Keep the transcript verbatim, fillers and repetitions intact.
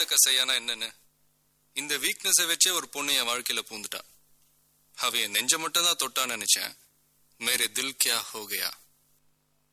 கசையானா என்னன்னு? இந்த வீக்னஸை வச்சே ஒரு பொண்ணு என் வாழ்க்கையில பூந்துட்டா. அவ என் நெஞ்ச மட்டும் தான் தொட்டான்னு நினைச்சேன். மேரே தில் கியா ஹோ கயா.